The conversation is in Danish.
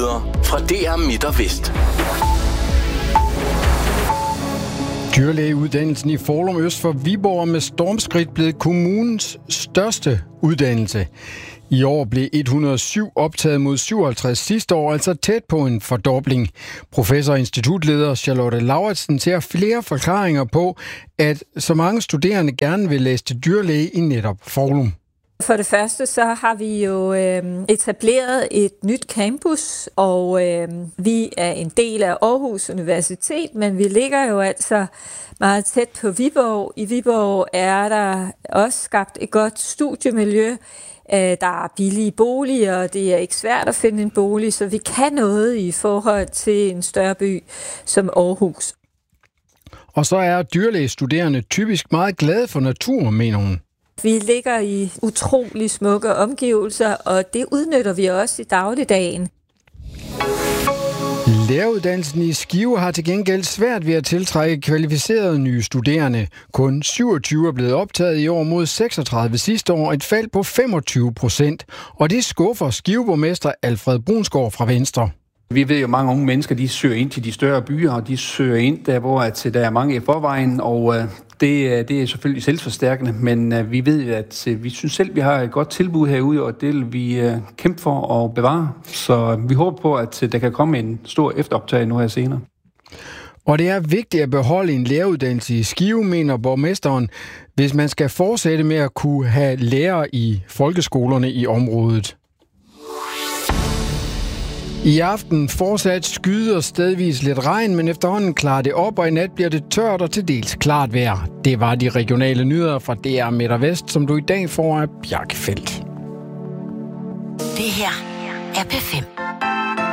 nyheder fra DR Midt og Vest. Dyrlægeuddannelsen i Foulum øst for Viborg er med stormskridt blevet kommunens største uddannelse. I år blev 107 optaget mod 57 sidste år, altså tæt på en fordobling. Professor og institutleder Charlotte Lauritsen ser flere forklaringer på, at så mange studerende gerne vil læse til dyrlæge i netop Foulum. For det første så har vi jo etableret et nyt campus, og vi er en del af Aarhus Universitet, men vi ligger jo altså meget tæt på Viborg. I Viborg er der også skabt et godt studiemiljø. Der er billige boliger, og det er ikke svært at finde en bolig, så vi kan noget i forhold til en større by som Aarhus. Og så er dyrlægestuderende typisk meget glade for natur, mener hun. Vi ligger i utrolig smukke omgivelser, og det udnytter vi også i dagligdagen. Læreruddannelsen i Skive har til gengæld svært ved at tiltrække kvalificerede nye studerende. Kun 27 er blevet optaget i år mod 36 sidste år, et fald på 25%. Og det skuffer Skiveborgmester Alfred Brunsgaard fra Venstre. Vi ved jo, at mange unge mennesker de søger ind til de større byer, og de søger ind der, hvor der er mange i forvejen, og det er selvfølgelig selvforstærkende, men vi ved, at vi synes selv, vi har et godt tilbud herude, og det vil vi kæmpe for at bevare. Så vi håber på, at der kan komme en stor efteroptag nu her senere. Og det er vigtigt at beholde en læreruddannelse i Skive, mener borgmesteren, hvis man skal fortsætte med at kunne have lærere i folkeskolerne i området. I aften fortsat skyder stedvis lidt regn, men efterhånden klarer det op, og i nat bliver det tørt og til dels klart vejr. Det var de regionale nyheder fra DR Midt og Vest, som du i dag får af Bjarke Feldt. Det her er P5.